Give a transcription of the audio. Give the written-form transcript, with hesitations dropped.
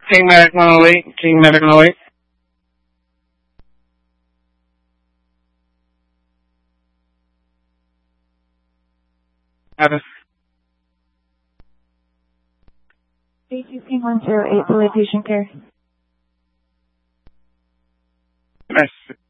King Medic 108, King Medic 108. Status. A16 108, delayed patient care. Nice.